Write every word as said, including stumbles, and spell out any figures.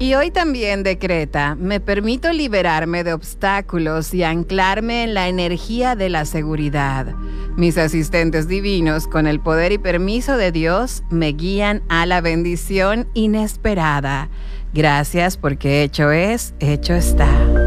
Y hoy también decreta: me permito liberarme de obstáculos y anclarme en la energía de la seguridad. Mis asistentes divinos, con el poder y permiso de Dios, me guían a la bendición inesperada. Gracias, porque hecho es, hecho está.